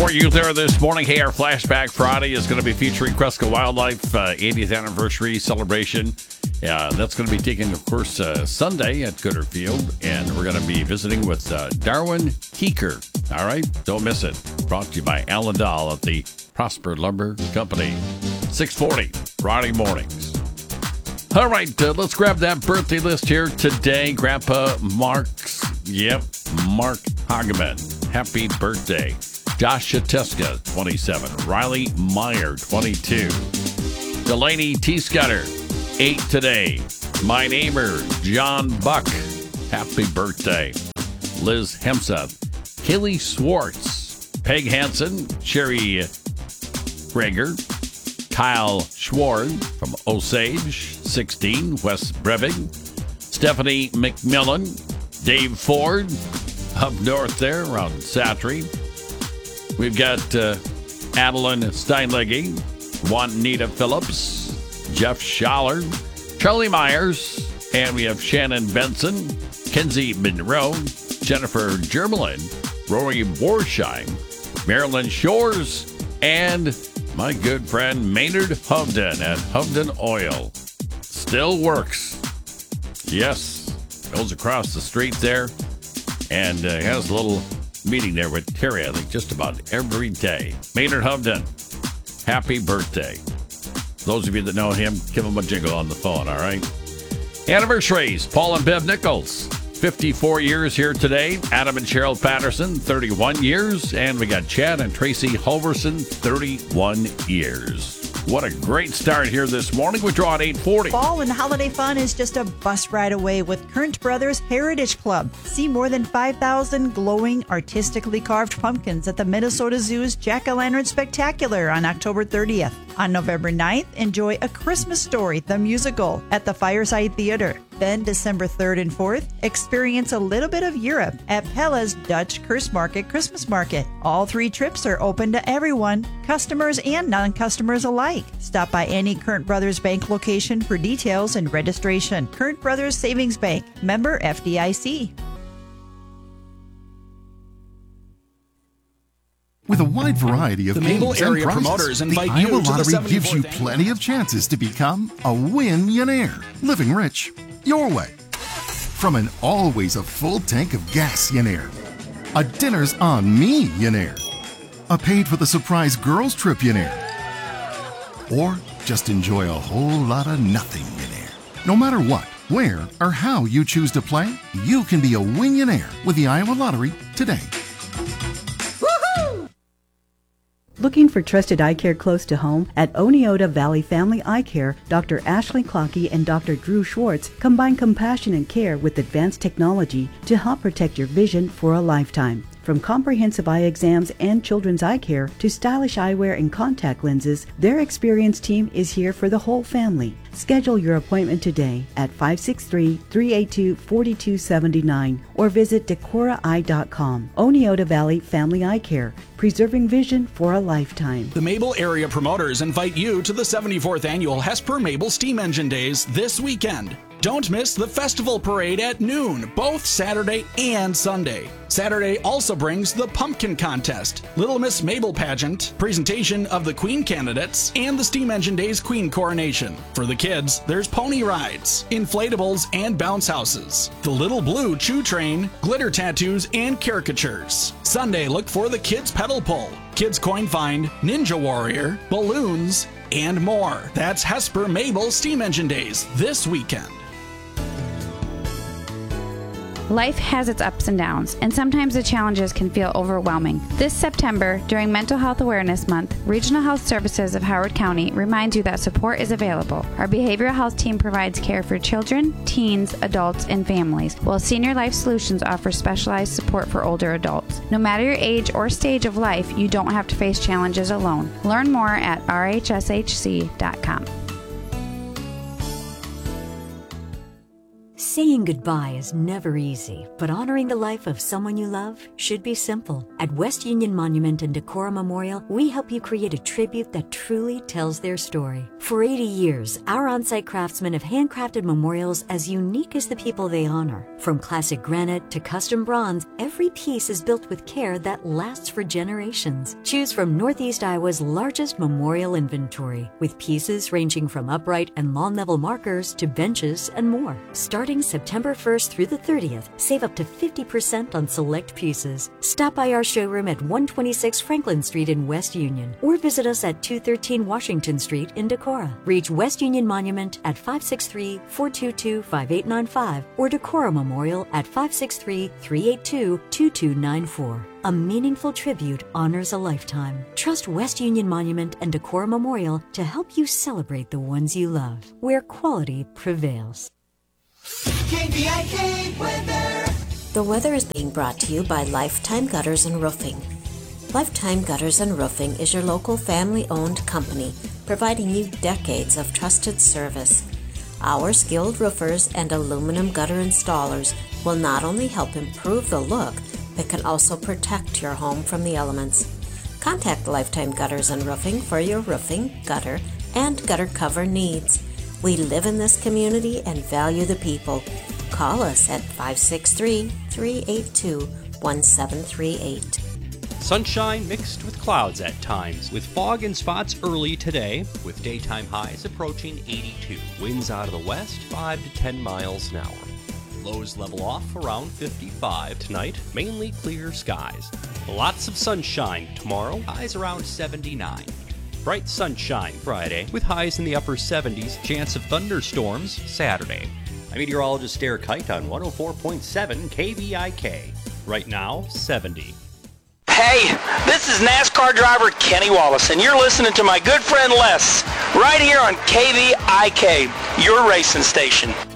for you there this morning. Hey, our Flashback Friday is going to be featuring Cresco Wildlife 80th anniversary celebration. That's going to be taking, of course, Sunday at Gooder Field, and we're going to be visiting with Darwin Keeker. All right, don't miss it. Brought to you by Alan Dahl at the Prosper Lumber Company. 6:40 Friday mornings. All right, let's grab that birthday list here today. Grandpa Mark's, Mark Hageman. Happy birthday. Josh Shateska, 27. Riley Meyer, 22. Delaney T. Scudder, 8 today. My neighbor, John Buck. Happy birthday. Liz Hemseth. Kaylee Swartz. Peg Hansen. Sherry Greger. Kyle Schward from Osage, 16. Wes Brevig. Stephanie McMillan. Dave Ford. Up north there around Satry. We've got Adeline Steinlegge, Juanita Phillips, Jeff Schaller, Charlie Myers, and we have Shannon Benson, Kenzie Monroe, Jennifer Germelin, Rory Borsheim, Marilyn Shores, and my good friend Maynard Hovden at Hovden Oil. Still works. Yes, goes across the street there and has a little meeting there with Terry, I think, just about every day. Maynard Hovden, happy birthday. Those of you that know him, give him a jingle on the phone, all right? Anniversaries, Paul and Bev Nichols, 54 years here today. Adam and Cheryl Patterson, 31 years. And we got Chad and Tracy Hulverson, 31 years. What a great start here this morning. We draw at 8:40. Fall and holiday fun is just a bus ride away with Current Brothers Heritage Club. See more than 5,000 glowing, artistically carved pumpkins at the Minnesota Zoo's Jack-O-Lantern Spectacular on October 30th. On November 9th, enjoy A Christmas Story, the musical, at the Fireside Theater. Then December 3rd and 4th, experience a little bit of Europe at Pella's Dutch Kerstmarket Christmas Market. All 3 trips are open to everyone, customers and non-customers alike. Stop by any Current Brothers Bank location for details and registration. Current Brothers Savings Bank, member FDIC. With a wide variety of the Mabel games area and prizes, promoters the invite Iowa you to Lottery the gives you 74th plenty of chances to become a win-yonaire. Living rich, your way. From an always a full tank of gas-yonaire, a dinner's on me-yonaire, a paid for the surprise girls trip-yonaire, or just enjoy a whole lot of nothing-yonaire. No matter what, where, or how you choose to play, you can be a win-yonaire with the Iowa Lottery today. Looking for trusted eye care close to home? At Oneota Valley Family Eye Care, Dr. Ashley Clockey and Dr. Drew Schwartz combine compassion and care with advanced technology to help protect your vision for a lifetime. From comprehensive eye exams and children's eye care to stylish eyewear and contact lenses, their experienced team is here for the whole family. Schedule your appointment today at 563-382-4279 or visit decoraeye.com. Oneota Valley Family Eye Care, preserving vision for a lifetime. The Mabel area promoters invite you to the 74th annual Hesper Mabel Steam Engine Days this weekend. Don't miss the festival parade at noon, both Saturday and Sunday. Saturday also brings the Pumpkin Contest, Little Miss Mabel Pageant, presentation of the Queen candidates, and the Steam Engine Days Queen Coronation. For the kids, there's pony rides, inflatables, and bounce houses, the Little Blue Chew Train, glitter tattoos, and caricatures. Sunday, look for the Kids Pedal Pull, Kids Coin Find, Ninja Warrior, balloons, and more. That's Hesper Mabel Steam Engine Days this weekend. Life has its ups and downs, and sometimes the challenges can feel overwhelming. This September, during Mental Health Awareness Month, Regional Health Services of Howard County reminds you that support is available. Our behavioral health team provides care for children, teens, adults, and families, while Senior Life Solutions offers specialized support for older adults. No matter your age or stage of life, you don't have to face challenges alone. Learn more at rhshc.com. Saying goodbye is never easy, but honoring the life of someone you love should be simple. At West Union Monument and Decorah Memorial, we help you create a tribute that truly tells their story. For 80 years, our on-site craftsmen have handcrafted memorials as unique as the people they honor. From classic granite to custom bronze, every piece is built with care that lasts for generations. Choose from Northeast Iowa's largest memorial inventory, with pieces ranging from upright and lawn-level markers to benches and more. Starting September 1st through the 30th, save up to 50% on select pieces. Stop by our showroom at 126 Franklin Street in West Union, or visit us at 213 Washington Street in Decorah. Reach West Union Monument at 563-422-5895 or Decorah Memorial at 563-382-2294. A meaningful tribute honors a lifetime. Trust West Union Monument and Decorah Memorial to help you celebrate the ones you love, where quality prevails. KVIK weather. The weather is being brought to you by Lifetime Gutters and Roofing. Lifetime Gutters and Roofing is your local family-owned company, providing you decades of trusted service. Our skilled roofers and aluminum gutter installers will not only help improve the look, but can also protect your home from the elements. Contact Lifetime Gutters and Roofing for your roofing, gutter, and gutter cover needs. We live in this community and value the people. Call us at 563-382-1738. Sunshine mixed with clouds at times, with fog and spots early today, with daytime highs approaching 82. Winds out of the west 5 to 10 miles an hour. Lows level off around 55 tonight, mainly clear skies. Lots of sunshine tomorrow, highs around 79. Bright sunshine Friday, with highs in the upper 70s, chance of thunderstorms Saturday. I'm meteorologist Derek Height on 104.7 KVIK. Right now, 70. Hey, this is NASCAR driver Kenny Wallace, and you're listening to my good friend Les, right here on KVIK, your racing station.